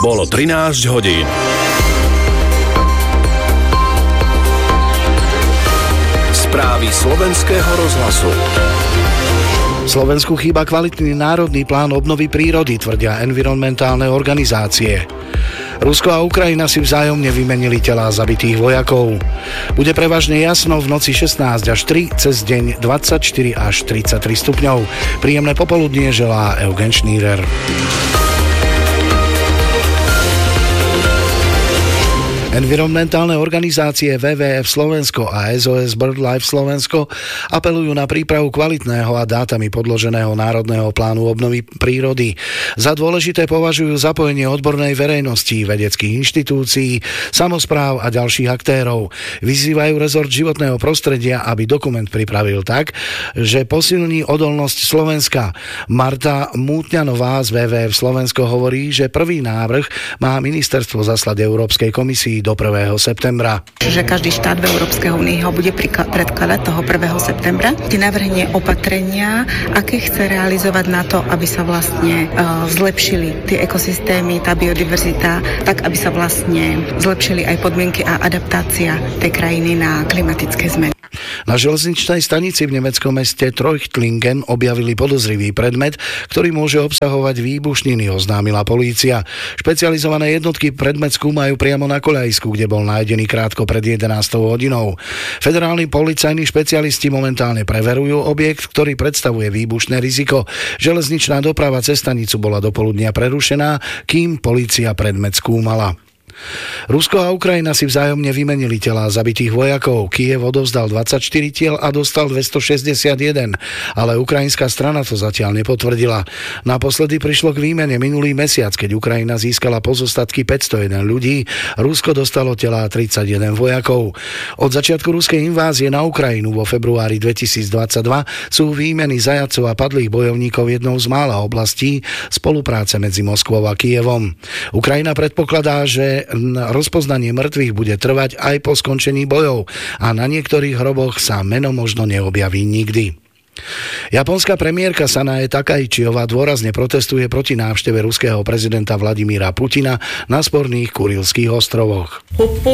Bolo 13 hodín. Správy slovenského rozhlasu. Slovensku chýba kvalitný národný plán obnovy prírody, tvrdia environmentálne organizácie. Rusko a Ukrajina si vzájomne vymenili telá zabitých vojakov. Bude prevažne jasno v noci 16 až 3, cez deň 24 až 33 stupňov. Príjemné popoludnie želá Eugen Schneider. Environmentálne organizácie WWF Slovensko a SOS BirdLife Slovensko apelujú na prípravu kvalitného a dátami podloženého národného plánu obnovy prírody. Za dôležité považujú zapojenie odbornej verejnosti, vedeckých inštitúcií, samospráv a ďalších aktérov. Vyzývajú rezort životného prostredia, aby dokument pripravil tak, že posilní odolnosť Slovenska. Marta Mútňanová z WWF Slovensko hovorí, že prvý návrh má ministerstvo zaslať Európskej komisii do 1. septembra. Že každý štát v Európskej únii ho bude predkladať toho 1. septembra. Navrhne opatrenia, aké chce realizovať na to, aby sa vlastne zlepšili tie ekosystémy, tá biodiverzita, tak aby sa vlastne zlepšili aj podmienky a adaptácia tej krajiny na klimatické zmeny. Na železničnej stanici v nemeckom meste Treuchtlingen objavili podozrivý predmet, ktorý môže obsahovať výbušniny, oznámila polícia. Špecializované jednotky predmet skúmajú priamo na koľajsku, kde bol nájdený krátko pred 11. hodinou. Federálni policajní špecialisti momentálne preverujú objekt, ktorý predstavuje výbušné riziko. Železničná doprava cez stanicu bola dopoludnia prerušená, kým polícia predmet skúmala. Rusko a Ukrajina si vzájomne vymenili telá zabitých vojakov. Kyjev odovzdal 24 tiel a dostal 261, ale ukrajinská strana to zatiaľ nepotvrdila. Naposledy prišlo k výmene minulý mesiac, keď Ukrajina získala pozostatky 501 ľudí, Rusko dostalo telá 31 vojakov. Od začiatku ruskej invázie na Ukrajinu vo februári 2022 sú výmeny zajatcov a padlých bojovníkov jednou z mála oblastí spolupráce medzi Moskvou a Kyjevom. Ukrajina predpokladá, že rozpoznanie mŕtvych bude trvať aj po skončení bojov a na niektorých hroboch sa meno možno neobjaví nikdy. Japonská premiérka Sanae Takaičiová dôrazne protestuje proti návšteve ruského prezidenta Vladimíra Putina na sporných Kurilských ostrovoch.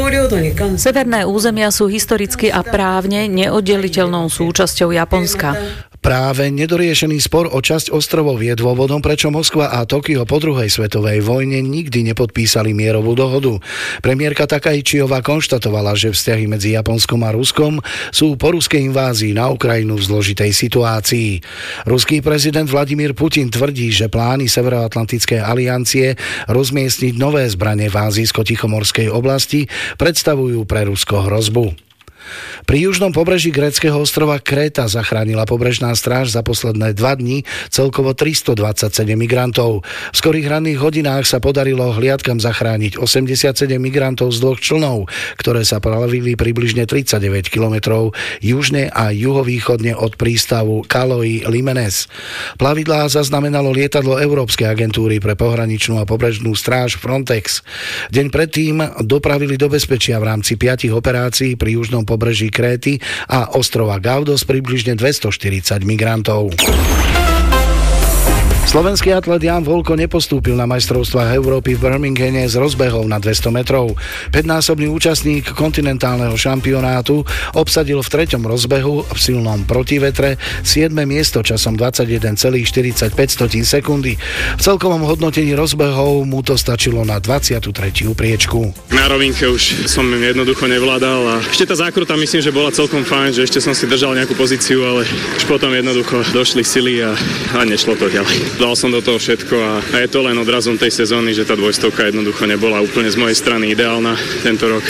Severné územia sú historicky a právne neoddeliteľnou súčasťou Japonska. Práve nedoriešený spor o časť ostrovov je dôvodom, prečo Moskva a Tokio po druhej svetovej vojne nikdy nepodpísali mierovú dohodu. Premiérka Takaičiová konštatovala, že vzťahy medzi Japonskom a Ruskom sú po ruskej invázii na Ukrajinu v zložitej situácii. Ruský prezident Vladimír Putin tvrdí, že plány Severoatlantickej aliancie rozmiestniť nové zbrane v Ázijsko-Tichomorskej oblasti predstavujú pre Rusko hrozbu. Pri južnom pobreží gréckeho ostrova Kréta zachránila pobrežná stráž za posledné 2 dni celkovo 327 migrantov. V skorých ranných hodinách sa podarilo hliadkam zachrániť 87 migrantov z 2 člnov, ktoré sa plavili približne 39 kilometrov južne a juhovýchodne od prístavu Kaloi Limenes. Plavidlá zaznamenalo lietadlo Európskej agentúry pre pohraničnú a pobrežnú stráž Frontex. Deň predtým dopravili do bezpečia v rámci 5 operácií pri južnom pobreží Kréty a ostrova Gaudos približne 240 migrantov. Slovenský atlet Jan Volko nepostúpil na majstrovstvách Európy v Birminghame z rozbehov na 200 metrov. 5-násobný účastník kontinentálneho šampionátu obsadil v 3. rozbehu v silnom protivetre 7. miesto časom 21,45 sekundy. V celkovom hodnotení rozbehov mu to stačilo na 23. priečku. Na rovinke už som jednoducho nevládal a ešte tá zákruta myslím, že bola celkom fajn, že ešte som si držal nejakú pozíciu, ale už potom jednoducho došli sily a nešlo to ďalej. Dal som do toho všetko a je to len odrazom tej sezóny, že tá 200 jednoducho nebola úplne z mojej strany ideálna tento rok.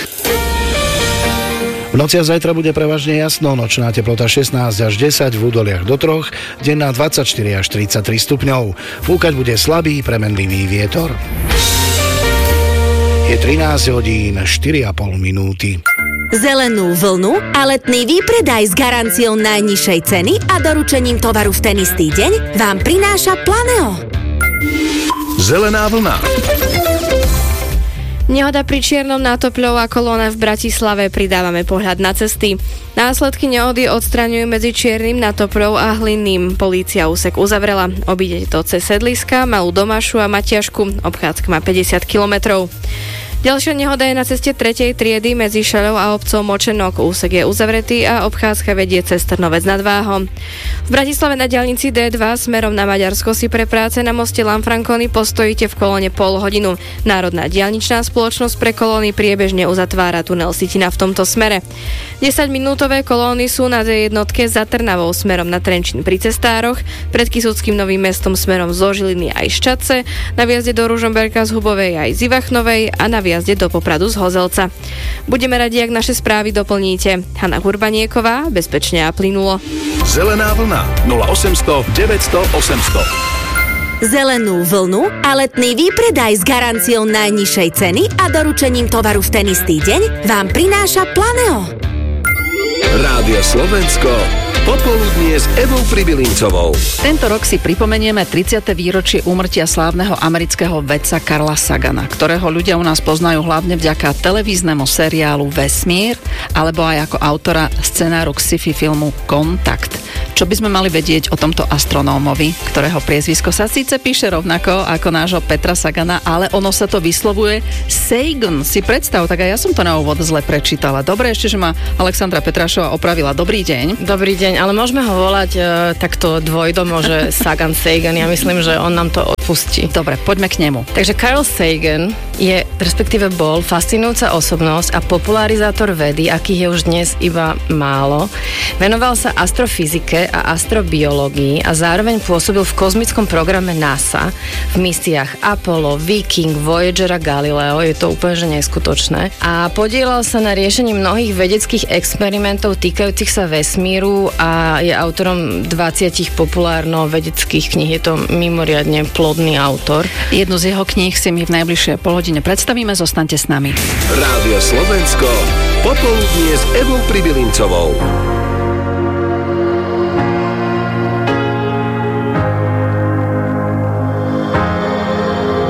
V noci a zajtra bude prevažne jasno, nočná teplota 16 až 10, v údoliach do 3, denná 24 až 33 stupňov. Fúkať bude slabý, premenlivý vietor. Je 13 hodín 4,5 minúty. Zelenú vlnu a letný výpredaj s garanciou najnižšej ceny a doručením tovaru v ten istý deň vám prináša Planeo. Zelená vlna. Nehoda pri Čiernom nad Topľou a kolóna v Bratislave, pridávame pohľad na cesty. Následky nehody odstraňujú medzi Čiernym nad Topľou a Hlinným. Polícia úsek uzavrela. Obídete to cez Sedliska, Malú Domašu a Matiašku. Obchádzka má 50 kilometrov. Ďalšia nehoda je na ceste 3. triedy medzi Šaľou a obcov Močenok. Úsek je uzavretý a obchádzka vedie cez Trnovec nad Váhom. V Bratislave na diaľnici D2 smerom na Maďarsko si pre práce na moste Lanfranconi postojíte v kolóne pol hodinu. Národná diaľničná spoločnosť pre kolóny priebežne uzatvára tunel Sitina v tomto smere. 10-minútové kolóny sú na D1 za Trnavou smerom na Trenčín pri Cestároch, pred Kysuckým Novým Mestom smerom zo Žiliny aj z Čadce, na viazde do Ružomberka z Hubovej aj z Ivachnovej a na jazde do Popradu z Hozelca. Budeme radi, ak naše správy doplníte. Hana Hurbanieková, bezpečne a plynulo. Zelená vlna 0800 900 800. Zelenú vlnu a letný výpredaj s garanciou najnižšej ceny a doručením tovaru v ten istý deň vám prináša Planeo. Rádio Slovensko, popoludnie s Evou Pribilincovou. Tento rok si pripomenieme 30. výročie úmrtia slávneho amerického vedca Carla Sagana, ktorého ľudia u nás poznajú hlavne vďaka televíznemu seriálu Vesmír, alebo aj ako autora scenáru k sci-fi filmu Kontakt. Čo by sme mali vedieť o tomto astronómovi, ktorého priezvisko sa síce píše rovnako ako nášho Petra Sagana, ale ono sa to vyslovuje Sagan. Si predstav, tak aj ja som to na úvod zle prečítala. Dobre, ešte, že ma Alexandra Petrašová opravila. Dobrý deň. Dobrý deň, ale môžeme ho volať takto dvojdomo, že Sagan Sagan. Ja myslím, že on nám to odpustí. Dobre, poďme k nemu. Takže Carl Sagan je, respektíve bol fascinujúca osobnosť a popularizátor vedy, akých je už dnes iba málo. Venoval sa astrofyzike a astrobiológii a zároveň pôsobil v kozmickom programe NASA v misiách Apollo, Viking, Voyager a Galileo. Je to úplne že neskutočné. A podielal sa na riešení mnohých vedeckých experimentov týkajúcich sa vesmíru a je autorom 20 populárno-vedeckých kníh. Je to mimoriadne plodný autor. Jednu z jeho kníh si my v najbližšej polhodine predstavíme. Zostaňte s nami. Rádio Slovensko, popoludnie s Evou Pribilincovou.